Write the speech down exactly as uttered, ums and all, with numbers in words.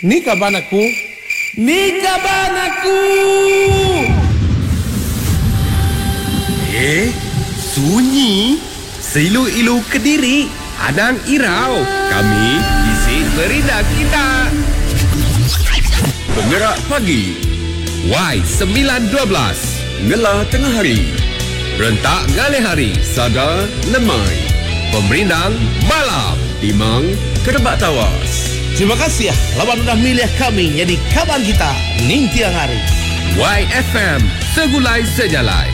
Ni kaban aku. Ni kaban aku. Eh, sunyi. Seilu-ilu Kediri. Hadang Irau. Kami isi berita kita. Penggerak pagi. Y sembilan dua belas. Ngelah tengah hari. Rentak ngalih hari. Sada lemai. Pemerindang malam. Timang kerebak tawas. Terima kasih ya lawan udah milih kami jadi kaban kita ning tiang hari. Y F M Segulai Sejalai.